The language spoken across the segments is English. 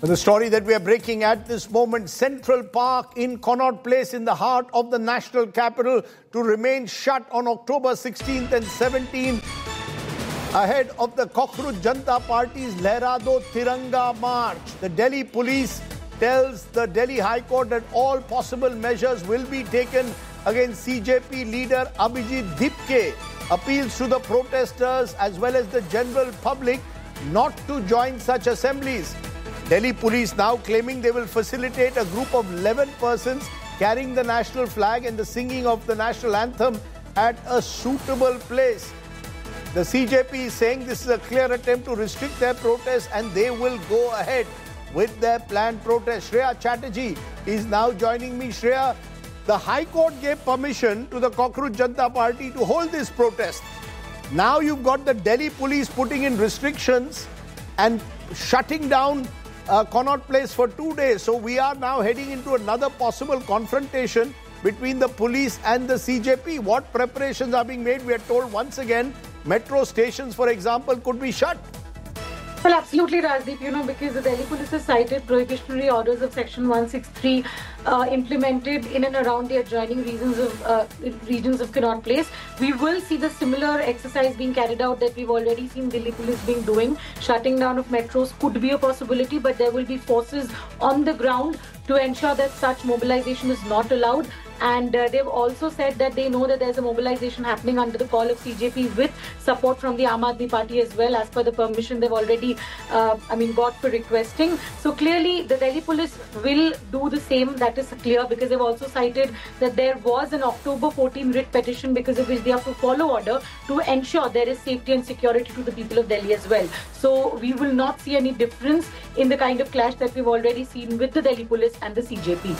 The story that we are breaking at this moment, Central Park in Connaught Place in the heart of the national capital to remain shut on October 16th and 17th ahead of the Cockroach Janata Party's Lehra Do Tiranga March. The Delhi police tells the Delhi High Court that all possible measures will be taken against CJP leader Abhijit Dipke. Appeals to the protesters as well as the general public not to join such assemblies. Delhi police now claiming they will facilitate a group of 11 persons carrying the national flag and the singing of the national anthem at a suitable place. The CJP is saying this is a clear attempt to restrict their protest and they will go ahead with their planned protest. Shreya Chatterjee is now joining me. Shreya, the High Court gave permission to the Cockroach Janata Party to hold this protest. Now you've got the Delhi police putting in restrictions and shutting down Connaught Place for 2 days. So we are now heading into another possible confrontation between the police and the CJP. What preparations are being made? We are told once again, metro stations, for example, could be shut. Well, absolutely, Rajdeep, because the Delhi police has cited prohibitionary orders of Section 163 implemented in and around the adjoining regions of Connaught Place. We will see the similar exercise being carried out that we've already seen Delhi police being doing. Shutting down of metros could be a possibility, but there will be forces on the ground to ensure that such mobilization is not allowed. And they've also said that they know that there's a mobilization happening under the call of CJP with support from the Aam Aadmi Party as well, as per the permission they've already got for requesting. So clearly the Delhi police will do the same. That is clear, because they've also cited that there was an October 14 writ petition because of which they have to follow order to ensure there is safety and security to the people of Delhi as well. So we will not see any difference in the kind of clash that we've already seen with the Delhi police and the CJP.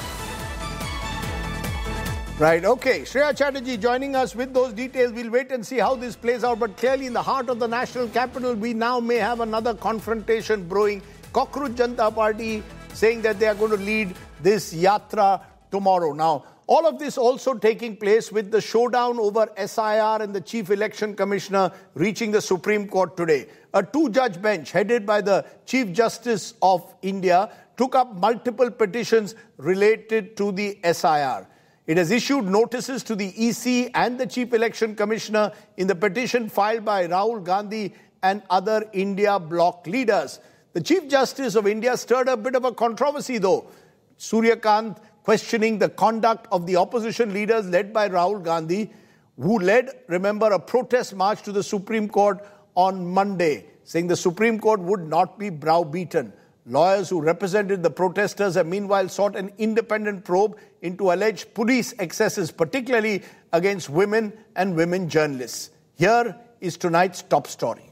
Right, okay. Shreya Chatterjee joining us with those details. We'll wait and see how this plays out. But clearly in the heart of the national capital, we now may have another confrontation brewing. Cockroach Janata Party saying that they are going to lead this yatra tomorrow. Now, all of this also taking place with the showdown over SIR and the Chief Election Commissioner reaching the Supreme Court today. A two-judge bench headed by the Chief Justice of India took up multiple petitions related to the SIR. It has issued notices to the EC and the Chief Election Commissioner in the petition filed by Rahul Gandhi and other India bloc leaders. The Chief Justice of India stirred a bit of a controversy though. Surya Kant questioning the conduct of the opposition leaders led by Rahul Gandhi, who led, remember, a protest march to the Supreme Court on Monday, saying the Supreme Court would not be browbeaten. Lawyers who represented the protesters have meanwhile sought an independent probe into alleged police excesses, particularly against women and women journalists. Here is tonight's top story.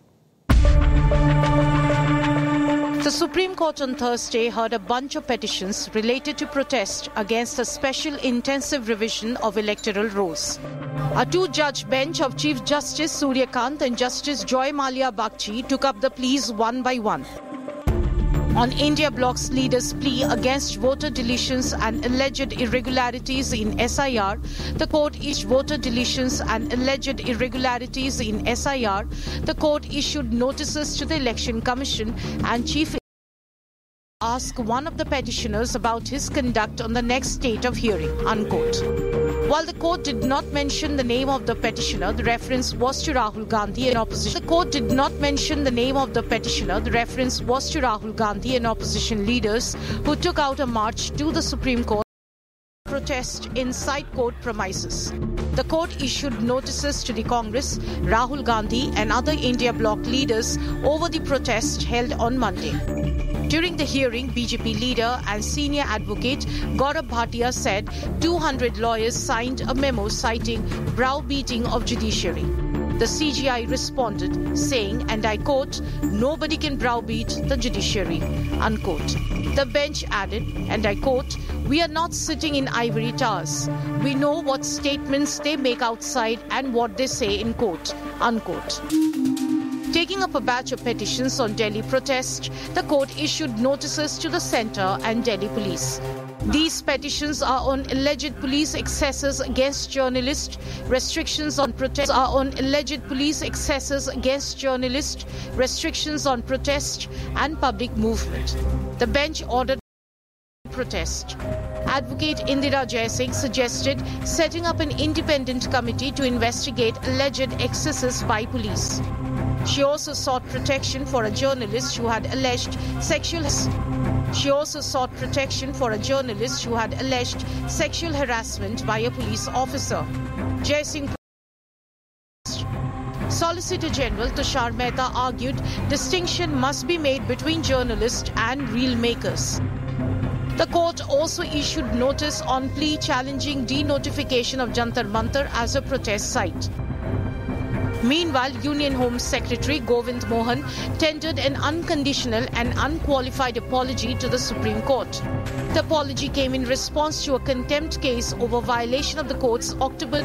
The Supreme Court on Thursday heard a bunch of petitions related to protest against a special intensive revision of electoral rules. A two-judge bench of Chief Justice Surya Kant and Justice Joy Malia Bagchi took up the pleas one by one. On India bloc's leader's plea against voter deletions and alleged irregularities in SIR, the court issued notices to the Election Commission and Chief ask one of the petitioners about his conduct on the next date of hearing, unquote. While the court did not mention the name of the petitioner, the reference was to Rahul Gandhi and opposition. The court did not mention the name of the petitioner. The reference was to Rahul Gandhi and opposition leaders who took out a march to the Supreme Court to protest inside court premises. The court issued notices to the Congress, Rahul Gandhi and other India bloc leaders over the protest held on Monday. During the hearing, BJP leader and senior advocate Gaurav Bhatia said 200 lawyers signed a memo citing browbeating of judiciary. The CGI responded, saying, and I quote, "Nobody can browbeat the judiciary," unquote. The bench added, and I quote, "We are not sitting in ivory towers. We know what statements they make outside and what they say in court," unquote. Taking up a batch of petitions on Delhi protest, the court issued notices to the centre and Delhi police. These petitions are on alleged police excesses against journalists, restrictions on protest and public movement. The bench ordered protest. Advocate Indira Jaisingh suggested setting up an independent committee to investigate alleged excesses by police. She also sought protection for a journalist who had alleged sexual harassment by a police officer. Jaisingh Solicitor General Tushar Mehta argued distinction must be made between journalists and reel makers. The court also issued notice on plea challenging denotification of Jantar Mantar as a protest site. Meanwhile, Union Home Secretary Govind Mohan tendered an unconditional and unqualified apology to the Supreme Court. The apology came in response to a contempt case over violation of the court's October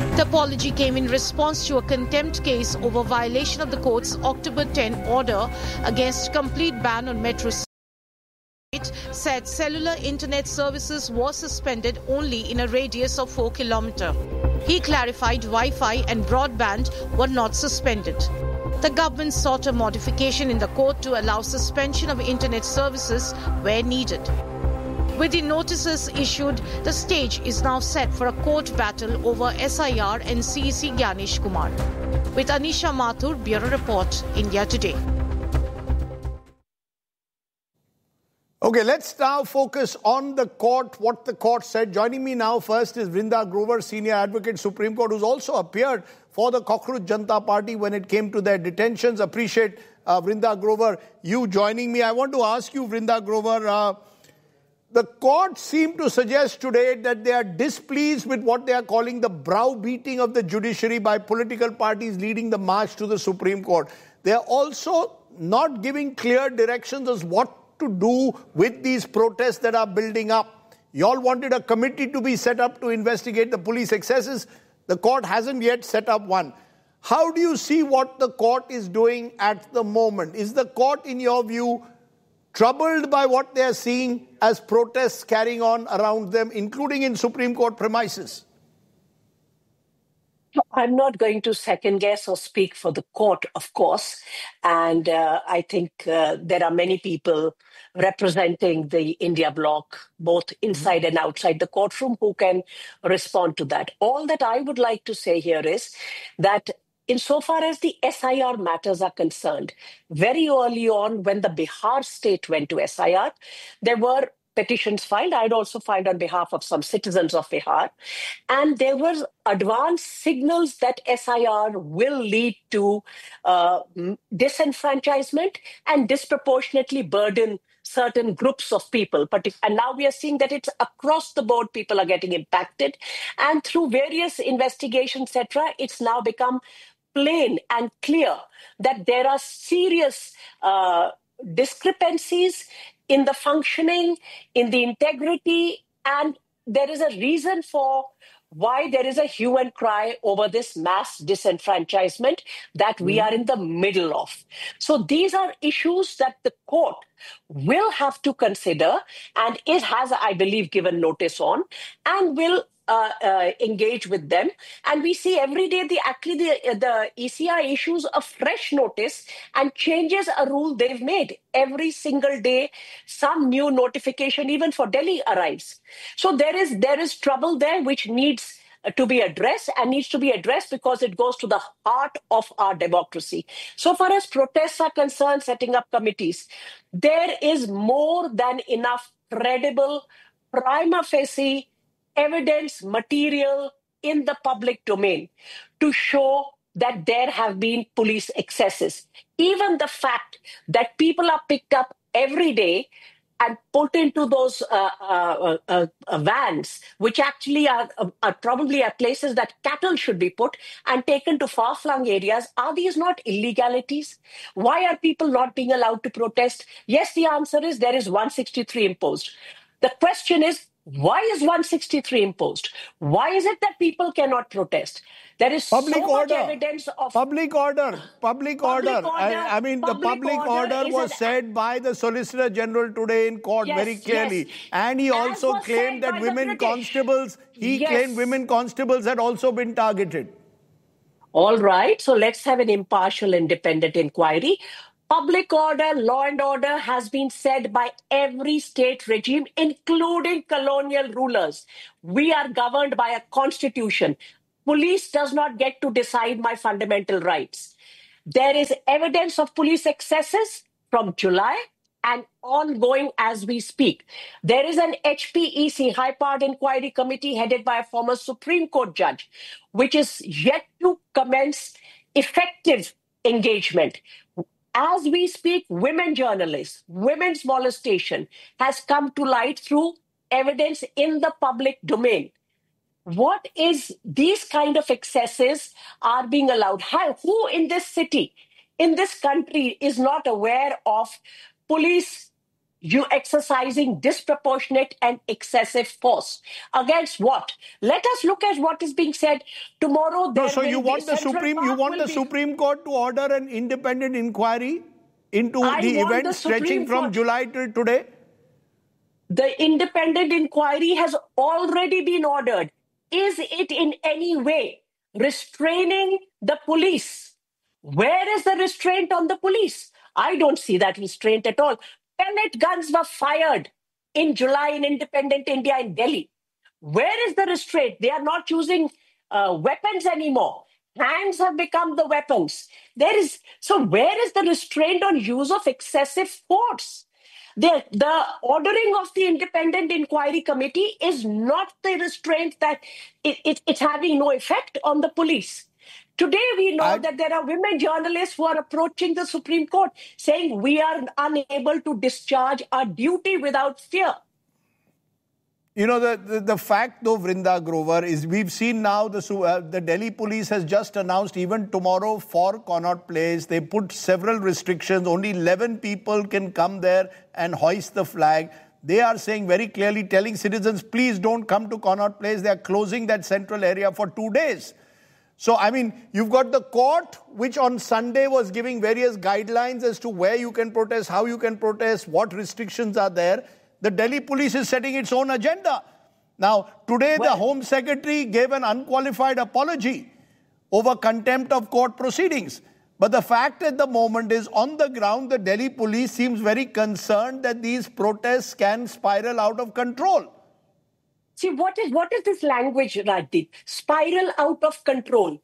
10 order against complete ban on metro. It said cellular internet services were suspended only in a radius of 4 kilometers. He clarified Wi-Fi and broadband were not suspended. The government sought a modification in the court to allow suspension of internet services where needed. With the notices issued, the stage is now set for a court battle over SIR and CEC Gyanesh Kumar. With Anisha Mathur, Bureau Report, India Today. Okay, let's now focus on the court, what the court said. Joining me now first is Vrinda Grover, Senior Advocate, Supreme Court, who's also appeared for the Cockroach Janata Party when it came to their detentions. Appreciate, Vrinda Grover, you joining me. I want to ask you, Vrinda Grover, the court seemed to suggest today that they are displeased with what they are calling the browbeating of the judiciary by political parties leading the march to the Supreme Court. They are also not giving clear directions as what to do with these protests that are building up. You all wanted a committee to be set up to investigate the police excesses. The court hasn't yet set up one. How do you see what the court is doing at the moment? Is the court, in your view, troubled by what they are seeing as protests carrying on around them, including in Supreme Court premises? I'm not going to second guess or speak for the court, of course. And I think there are many people representing the India bloc, both inside and outside the courtroom, who can respond to that. All that I would like to say here is that insofar as the SIR matters are concerned, very early on when the Bihar state went to SIR, there were petitions filed. I'd also filed on behalf of some citizens of Bihar. And there were advanced signals that SIR will lead to disenfranchisement and disproportionately burden certain groups of people. And now we are seeing that it's across the board, people are getting impacted. And through various investigations, etc., it's now become plain and clear that there are serious discrepancies in the functioning, in the integrity, and there is a reason for why there is a hue and cry over this mass disenfranchisement that we are in the middle of. So these are issues that the court will have to consider, and it has, I believe, given notice on, and will engage with them. And we see every day the ECI issues a fresh notice and changes a rule they've made. Every single day, some new notification, even for Delhi, arrives. So there is trouble there which needs to be addressed because it goes to the heart of our democracy. So far as protests are concerned, setting up committees, there is more than enough credible prima facie evidence material in the public domain to show that there have been police excesses. Even the fact that people are picked up every day and put into those vans, which actually are probably at places that cattle should be put and taken to far-flung areas, are these not illegalities? Why are people not being allowed to protest? Yes, the answer is there is 163 imposed. The question is, Why is 163 imposed? Why is it that people cannot protest? There is Public so order. much evidence of Public order. I mean, the public order was said by the Solicitor General today in court very clearly. Yes. And he also claimed that women constables, claimed women constables had also been targeted. All right, so let's have an impartial, independent inquiry. Public order, law and order has been said by every state regime, including colonial rulers. We are governed by a constitution. Police does not get to decide my fundamental rights. There is evidence of police excesses from July and ongoing as we speak. There is an HPEC, High-Powered Inquiry Committee, headed by a former Supreme Court judge, which is yet to commence effective engagement. As we speak, women journalists, women's molestation has come to light through evidence in the public domain. What is these kind of excesses are being allowed? Who in this city, in this country, is not aware of police exercising disproportionate and excessive force? Against what? Let us look at what is being said tomorrow. So you want the Supreme Court to order an independent inquiry into the events stretching from July till today? The independent inquiry has already been ordered. Is it in any way restraining the police? Where is the restraint on the police? I don't see that restraint at all. Pellet guns were fired in July in independent India in Delhi. Where is the restraint? They are not using weapons anymore. Hands have become the weapons. So where is the restraint on use of excessive force? The ordering of the Independent Inquiry Committee is not the restraint that it's having no effect on the police. Today, we know that there are women journalists who are approaching the Supreme Court saying we are unable to discharge our duty without fear. You know, the fact, though, Vrinda Grover, is we've seen now the Delhi police has just announced even tomorrow for Connaught Place, they put several restrictions. Only 11 people can come there and hoist the flag. They are saying very clearly, telling citizens, please don't come to Connaught Place. They are closing that central area for 2 days. So, I mean, you've got the court, which on Sunday was giving various guidelines as to where you can protest, how you can protest, what restrictions are there. The Delhi police is setting its own agenda. Now, today the Home Secretary gave an unqualified apology over contempt of court proceedings. But the fact at the moment is, on the ground, the Delhi police seems very concerned that these protests can spiral out of control. See, what is this language, Rajdeep? Spiral out of control.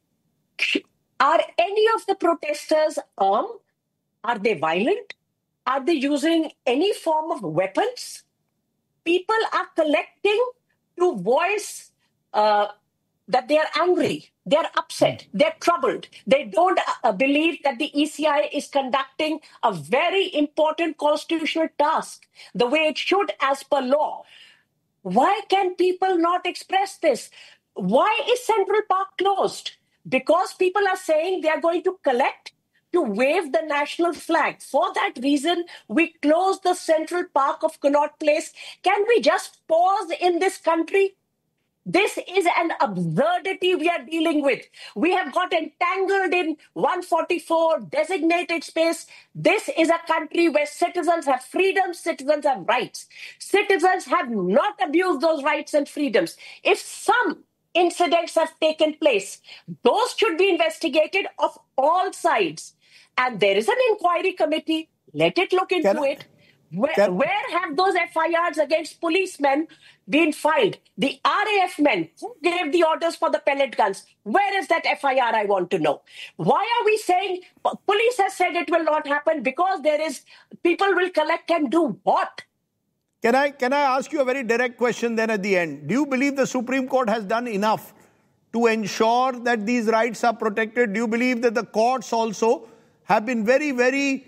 Are any of the protesters armed? Are they violent? Are they using any form of weapons? People are collecting to voice that they are angry, they are upset, they're troubled. They don't believe that the ECI is conducting a very important constitutional task the way it should as per law. Why can people not express this? Why is Central Park closed? Because people are saying they are going to collect to wave the national flag. For that reason, we closed the Central Park of Connaught Place. Can we just pause in this country? This is an absurdity we are dealing with. We have got entangled in 144 designated space. This is a country where citizens have freedoms, citizens have rights. Citizens have not abused those rights and freedoms. If some incidents have taken place, those should be investigated of all sides. And there is an inquiry committee. Let it look into it. Where have those FIRs against policemen been filed? The RAF men who gave the orders for the pellet guns, where is that FIR, I want to know? Why are we saying police has said it will not happen? Because people will collect and do what? Can I ask you a very direct question then at the end? Do you believe the Supreme Court has done enough to ensure that these rights are protected? Do you believe that the courts also have been very, very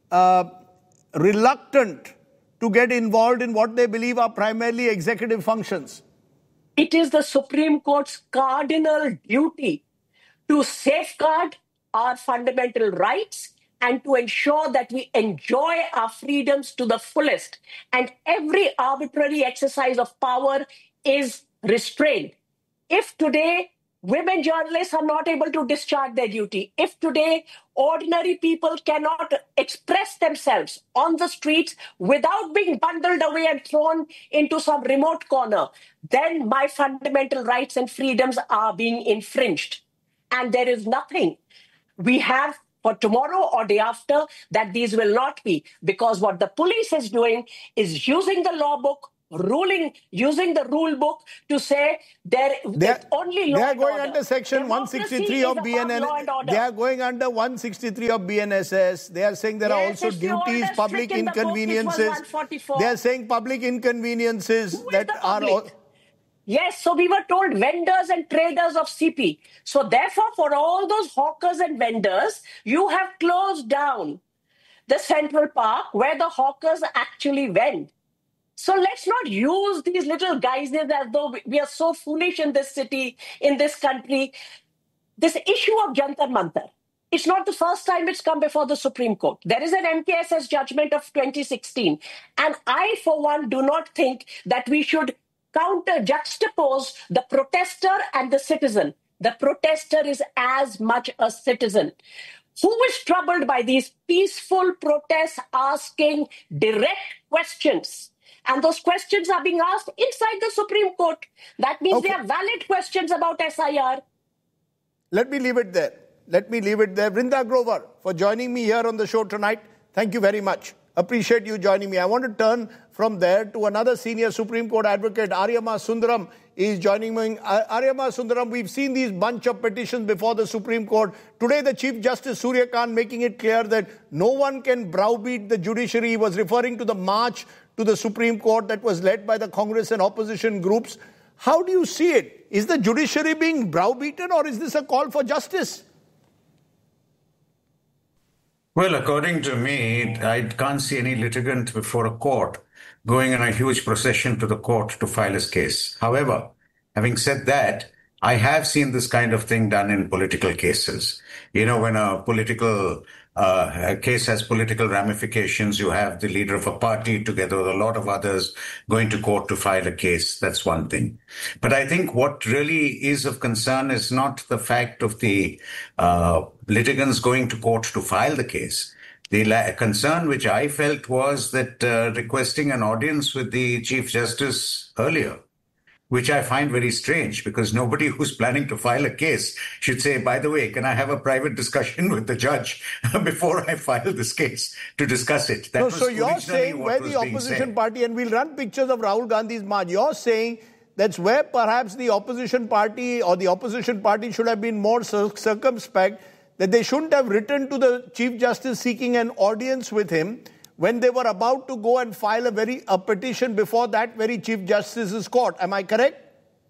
reluctant to get involved in what they believe are primarily executive functions? It is the Supreme Court's cardinal duty to safeguard our fundamental rights and to ensure that we enjoy our freedoms to the fullest. And every arbitrary exercise of power is restrained. If today women journalists are not able to discharge their duty, if today ordinary people cannot express themselves on the streets without being bundled away and thrown into some remote corner, then my fundamental rights and freedoms are being infringed. And there is nothing we have for tomorrow or day after that these will not be, because what the police is doing is using the law book, using the rule book to say they're only law They are and going order. under section Democracy 163 of is about law and BNSS. order. They are going under 163 of BNSS. They are saying there are Yes, also if the order duties, is public strict in the book, it was inconveniences. 144. They are saying public inconveniences Who is that the are. public? Yes, so we were told vendors and traders of CP. So therefore, for all those hawkers and vendors, you have closed down the Central Park where the hawkers actually went. So let's not use these little guises as though we are so foolish in this city, in this country. This issue of Jantar Mantar, it's not the first time it's come before the Supreme Court. There is an MKSS judgment of 2016. And I, for one, do not think that we should juxtapose the protester and the citizen. The protester is as much a citizen who is troubled by these peaceful protests asking direct questions. And those questions are being asked inside the Supreme Court. That means they are valid questions about SIR. Let me leave it there. Vrinda Grover, for joining me here on the show tonight. Thank you very much. Appreciate you joining me. I want to turn from there to another senior Supreme Court advocate. Aryama Sundaram is joining me. Aryama Sundaram, we've seen these bunch of petitions before the Supreme Court. Today, the Chief Justice Surya Kant making it clear that no one can browbeat the judiciary. He was referring to the march to the Supreme Court that was led by the Congress and opposition groups. How do you see it? Is the judiciary being browbeaten, or is this a call for justice? Well, according to me, I can't see any litigant before a court going in a huge procession to the court to file his case. However, having said that, I have seen this kind of thing done in political cases. You know, when a political a case has political ramifications, you have the leader of a party together with a lot of others going to court to file a case. That's one thing. But I think what really is of concern is not the fact of the litigants going to court to file the case. The concern which I felt was that requesting an audience with the Chief Justice earlier, which I find very strange, because nobody who's planning to file a case should say, by the way, can I have a private discussion with the judge before I file this case to discuss it? No, so you're saying where the opposition party, and we'll run pictures of Rahul Gandhi's march, you're saying that's where perhaps the opposition party should have been more circumspect, that they shouldn't have written to the Chief Justice seeking an audience with him when they were about to go and file a petition before that very Chief Justice's court. Am I correct?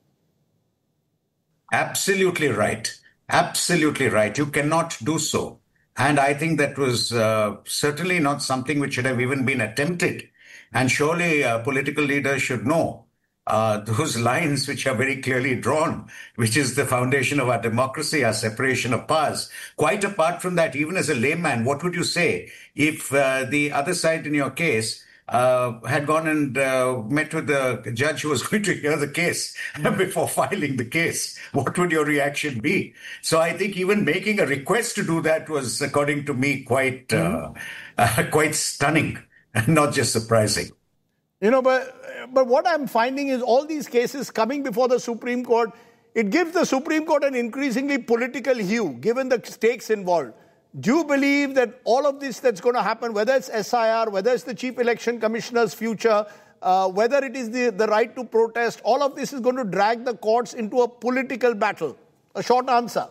Absolutely right. Absolutely right. You cannot do so. And I think that was certainly not something which should have even been attempted. And surely political leaders should know those lines which are very clearly drawn, which is the foundation of our democracy, our separation of powers. Quite apart from that, even as a layman, what would you say if the other side in your case had gone and met with the judge who was going to hear the case before filing the case? What would your reaction be? So I think even making a request to do that was, according to me, quite stunning, not just surprising. You know, but what I'm finding is all these cases coming before the Supreme Court, it gives the Supreme Court an increasingly political hue, given the stakes involved. Do you believe that all of this that's going to happen, whether it's SIR, whether it's the Chief Election Commissioner's future, whether it is the right to protest, all of this is going to drag the courts into a political battle? A short answer.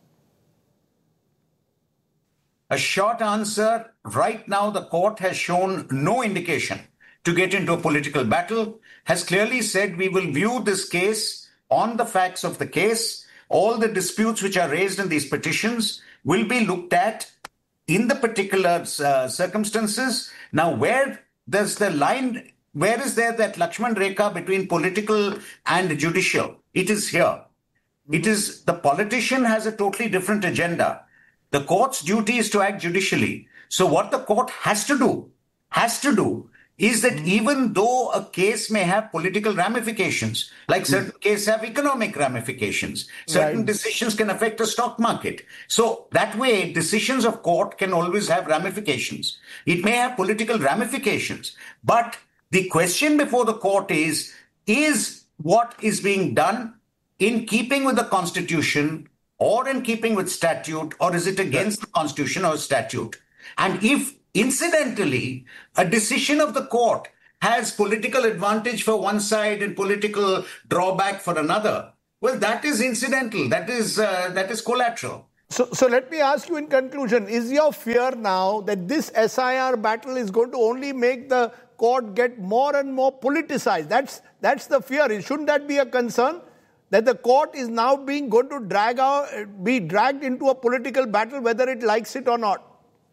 A short answer, right now the court has shown no indication to get into a political battle, has clearly said we will view this case on the facts of the case. All the disputes which are raised in these petitions will be looked at in the particular circumstances. Now, where does the line, where is there that Lakshman Rekha between political and judicial? It is here. It is the politician has a totally different agenda. The court's duty is to act judicially. So what the court has to do is that even though a case may have political ramifications, like certain cases have economic ramifications, certain decisions can affect the stock market. So that way, decisions of court can always have ramifications. It may have political ramifications, but the question before the court is what is being done in keeping with the Constitution or in keeping with statute, or is it against the Constitution or statute? And if incidentally, a decision of the court has political advantage for one side and political drawback for another, well, that is incidental. That is collateral. So let me ask you in conclusion, is your fear now that this SIR battle is going to only make the court get more and more politicized? That's the fear. Shouldn't that be a concern? That the court is now going to be dragged into a political battle, whether it likes it or not?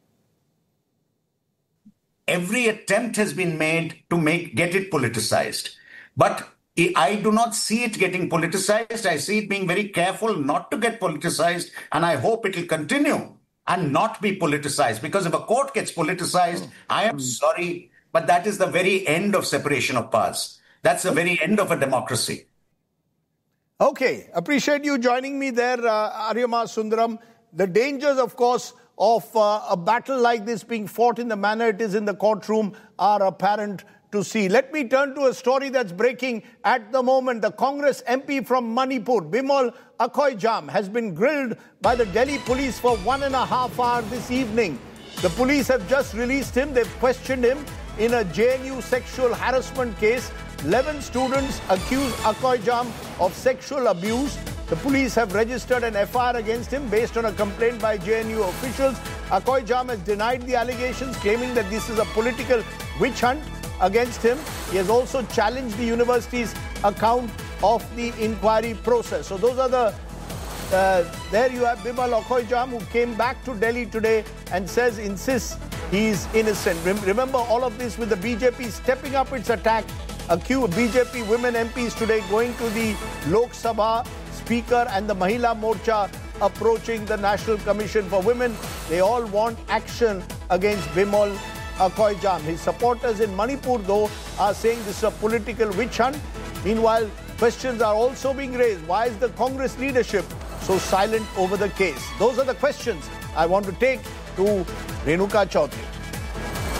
Every attempt has been made to get it politicized. But I do not see it getting politicized. I see it being very careful not to get politicized. And I hope it will continue and not be politicized. Because if a court gets politicized, I am sorry, but that is the very end of separation of powers. That's the very end of a democracy. Okay. Appreciate you joining me there, Aryama Sundaram. The dangers, of course, of a battle like this being fought in the manner it is in the courtroom are apparent to see. Let me turn to a story that's breaking at the moment. The Congress MP from Manipur, Bimal Akoijam, has been grilled by the Delhi police for 1.5 hours this evening. The police have just released him. They've questioned him in a JNU sexual harassment case. 11 students accuse Akoijam of sexual abuse. The police have registered an FIR against him based on a complaint by JNU officials. Akoijam has denied the allegations, claiming that this is a political witch hunt against him. He has also challenged the university's account of the inquiry process. So those are there you have Bimal Akoijam, who came back to Delhi today and insists he's innocent. Remember all of this with the BJP stepping up its attack. Accused BJP women MPs today going to the Lok Sabha Speaker and the Mahila Morcha approaching the National Commission for Women. They all want action against Bimal Akoijam. His supporters in Manipur, though, are saying this is a political witch hunt. Meanwhile, questions are also being raised. Why is the Congress leadership so silent over the case? Those are the questions I want to take to Renuka Chaudhary.